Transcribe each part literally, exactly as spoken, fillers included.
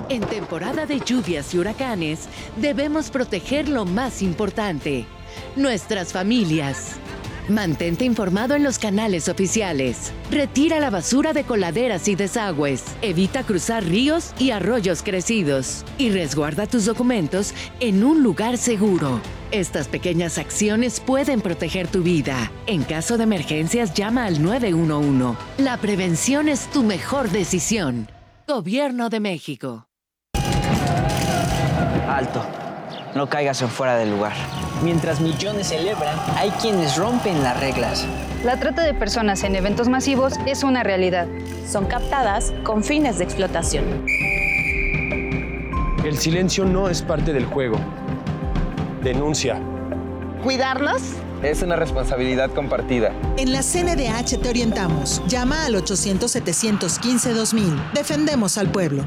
En temporada de lluvias y huracanes, debemos proteger lo más importante, nuestras familias. Mantente informado en los canales oficiales. Retira la basura de coladeras y desagües. Evita cruzar ríos y arroyos crecidos. Y resguarda tus documentos en un lugar seguro. Estas pequeñas acciones pueden proteger tu vida. En caso de emergencias, llama al nueve uno uno. La prevención es tu mejor decisión. Gobierno de México. Alto. No caigas en fuera del lugar. Mientras millones celebran, hay quienes rompen las reglas. La trata de personas en eventos masivos es una realidad. Son captadas con fines de explotación. El silencio no es parte del juego. Denuncia. ¿Cuidarnos? Es una responsabilidad compartida. En la C N D H te orientamos. Llama al ochocientos, setecientos quince, dos mil. Defendemos al pueblo.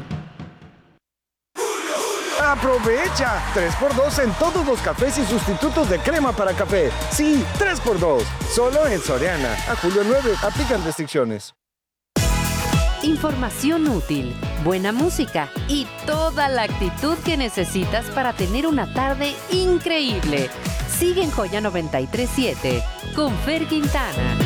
¡Aprovecha! tres por dos en todos los cafés y sustitutos de crema para café. Sí, tres por dos. Solo en Soriana. A julio nueve. Aplican restricciones. Información útil, buena música y toda la actitud que necesitas para tener una tarde increíble. Sigue en Joya noventa y tres punto siete con Fer Quintana.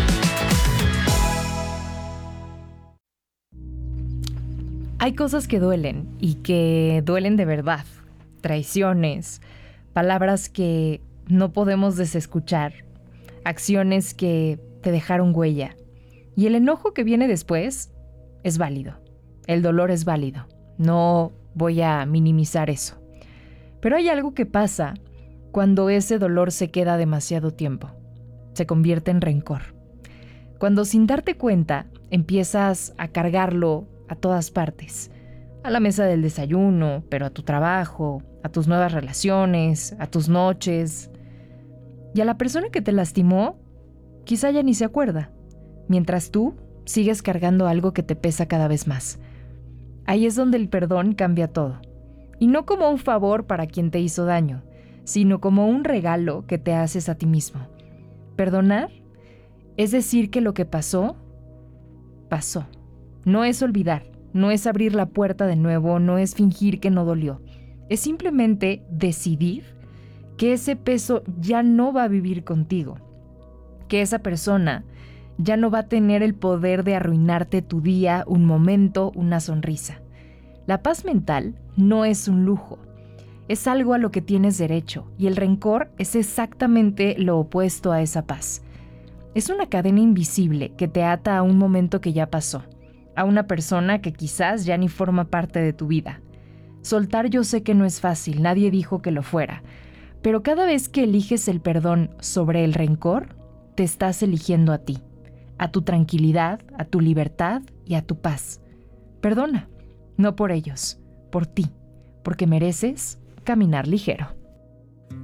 Hay cosas que duelen y que duelen de verdad. Traiciones, palabras que no podemos desescuchar, acciones que te dejaron huella. Y el enojo que viene después es válido. El dolor es válido. No voy a minimizar eso. Pero hay algo que pasa cuando ese dolor se queda demasiado tiempo. Se convierte en rencor. Cuando sin darte cuenta empiezas a cargarlo a todas partes. A la mesa del desayuno, pero a tu trabajo, a tus nuevas relaciones, a tus noches. Y a la persona que te lastimó, quizá ya ni se acuerda, mientras tú sigues cargando algo que te pesa cada vez más. Ahí es donde el perdón cambia todo. Y no como un favor para quien te hizo daño, sino como un regalo que te haces a ti mismo. Perdonar es decir que lo que pasó, pasó. No es olvidar, no es abrir la puerta de nuevo, no es fingir que no dolió. Es simplemente decidir que ese peso ya no va a vivir contigo, que esa persona ya no va a tener el poder de arruinarte tu día, un momento, una sonrisa. La paz mental no es un lujo, es algo a lo que tienes derecho, y el rencor es exactamente lo opuesto a esa paz. Es una cadena invisible que te ata a un momento que ya pasó, a una persona que quizás ya ni forma parte de tu vida. Soltar yo sé que no es fácil, nadie dijo que lo fuera, pero cada vez que eliges el perdón sobre el rencor, te estás eligiendo a ti, a tu tranquilidad, a tu libertad y a tu paz. Perdona, no por ellos, por ti, porque mereces caminar ligero.